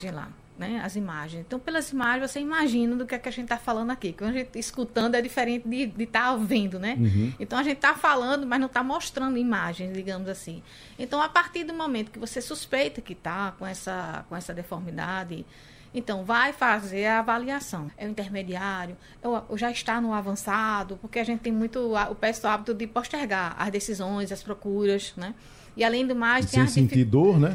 lá, né? As imagens. Então, pelas imagens, você imagina do que é que a gente está falando aqui. Quando a gente escutando é diferente de estar vendo, né? Uhum. Então, a gente está falando, mas não está mostrando imagens, digamos assim. Então, a partir do momento que você suspeita que está com essa deformidade, então, vai fazer a avaliação. É o intermediário, ou já está no avançado, porque a gente tem muito o péssimo hábito de postergar as decisões, as procuras, né? E, além do mais... Sem sentir dor, né?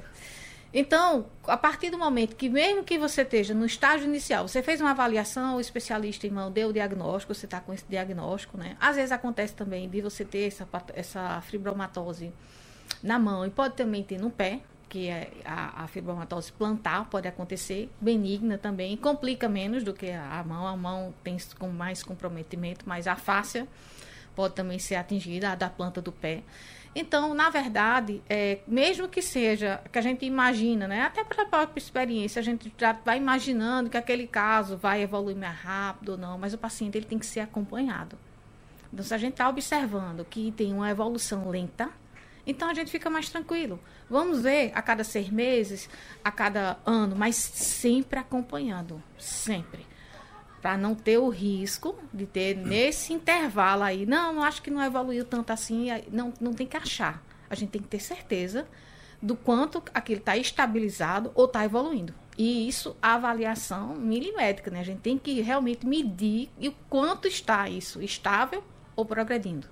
Então, a partir do momento que, mesmo que você esteja no estágio inicial, você fez uma avaliação, o especialista em mão deu o diagnóstico, você está com esse diagnóstico, né? Às vezes acontece também de você ter essa fibromatose na mão, e pode também ter no pé, que é a fibromatose plantar, pode acontecer, benigna também, complica menos do que a mão tem mais comprometimento, mas a fáscia pode também ser atingida, a da planta do pé. Então, na verdade, mesmo que seja, que a gente imagina, né, até para a própria experiência, a gente já vai imaginando que aquele caso vai evoluir mais rápido ou não, mas o paciente ele tem que ser acompanhado. Então, se a gente está observando que tem uma evolução lenta, então a gente fica mais tranquilo. Vamos ver a cada 6 meses, a cada ano, mas sempre acompanhando, sempre. Para não ter o risco de ter nesse intervalo aí, não acho que não evoluiu tanto assim, não tem que achar. A gente tem que ter certeza do quanto aquilo está estabilizado ou está evoluindo. E isso, a avaliação milimétrica, né? A gente tem que realmente medir o quanto está isso, estável ou progredindo.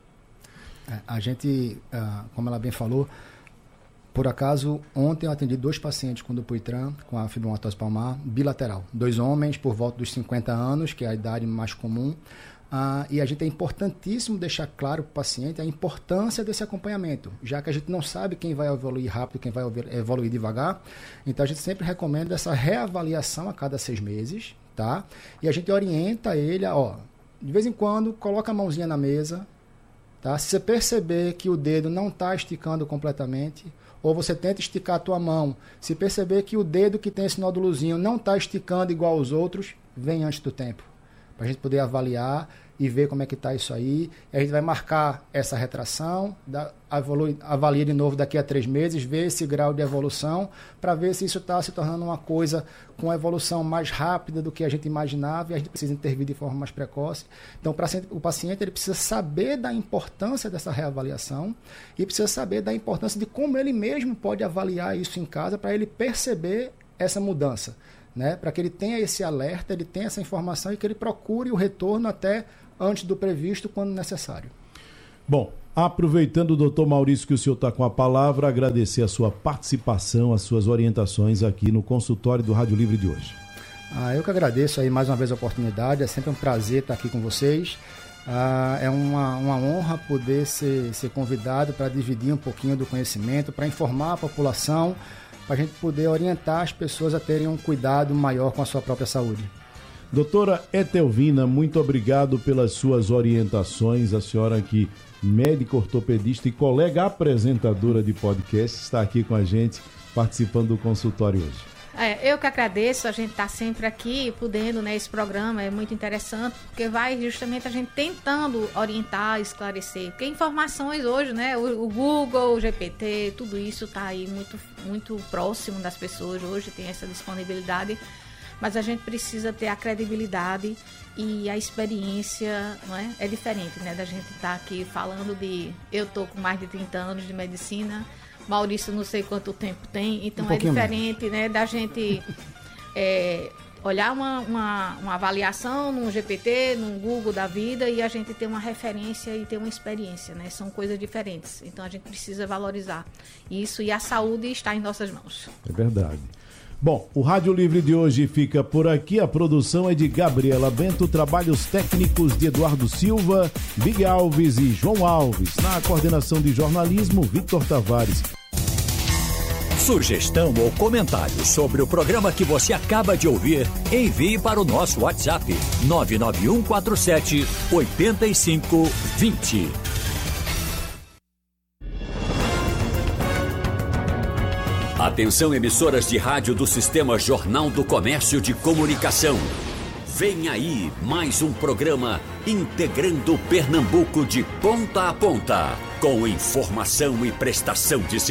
A gente, como ela bem falou, por acaso, ontem eu atendi 2 pacientes com Dupuytren, com a fibromatose palmar bilateral. 2 homens por volta dos 50 anos, que é a idade mais comum. E a gente é importantíssimo deixar claro para o paciente a importância desse acompanhamento, já que a gente não sabe quem vai evoluir rápido, quem vai evoluir devagar. Então, a gente sempre recomenda essa reavaliação a cada 6 meses, tá? E a gente orienta ele de vez em quando, coloca a mãozinha na mesa, tá? Se você perceber que o dedo não está esticando completamente, ou você tenta esticar a tua mão, se perceber que o dedo que tem esse nódulozinho não está esticando igual aos outros, vem antes do tempo, para a gente poder avaliar e ver como é que está isso aí. E a gente vai marcar essa retração, avalia de novo daqui a 3 meses, ver esse grau de evolução, para ver se isso está se tornando uma coisa com evolução mais rápida do que a gente imaginava, e a gente precisa intervir de forma mais precoce. Então, o paciente ele precisa saber da importância dessa reavaliação e precisa saber da importância de como ele mesmo pode avaliar isso em casa para ele perceber essa mudança, né? Para que ele tenha esse alerta, ele tenha essa informação e que ele procure o retorno até antes do previsto, quando necessário. Bom, aproveitando, doutor Maurício, que o senhor está com a palavra, agradecer a sua participação, as suas orientações aqui no consultório do Rádio Livre de hoje. Eu que agradeço aí mais uma vez a oportunidade, é sempre um prazer estar aqui com vocês. É uma honra poder ser convidado para dividir um pouquinho do conhecimento, para informar a população, para a gente poder orientar as pessoas a terem um cuidado maior com a sua própria saúde. Doutora Etelvina, muito obrigado pelas suas orientações. A senhora aqui, médica ortopedista e colega apresentadora de podcast, está aqui com a gente, participando do consultório hoje. Eu que agradeço, a gente está sempre aqui podendo, né, esse programa é muito interessante, porque vai justamente a gente tentando orientar, esclarecer, porque informações hoje, né, o Google, o GPT, tudo isso está aí muito, muito próximo das pessoas, hoje tem essa disponibilidade, mas a gente precisa ter a credibilidade e a experiência, não é? É diferente, né, da gente estar aqui falando eu estou com mais de 30 anos de medicina, Maurício não sei quanto tempo tem, então é diferente, né, da gente olhar uma avaliação num GPT, num Google da vida e a gente ter uma referência e ter uma experiência, né, são coisas diferentes, então a gente precisa valorizar isso e a saúde está em nossas mãos. É verdade. Bom, o Rádio Livre de hoje fica por aqui. A produção é de Gabriela Bento, trabalhos técnicos de Eduardo Silva, Big Alves e João Alves. Na coordenação de jornalismo, Victor Tavares. Sugestão ou comentário sobre o programa que você acaba de ouvir, envie para o nosso WhatsApp 99147 8520. Atenção, emissoras de rádio do Sistema Jornal do Comércio de Comunicação. Vem aí mais um programa integrando Pernambuco de ponta a ponta, com informação e prestação de serviço.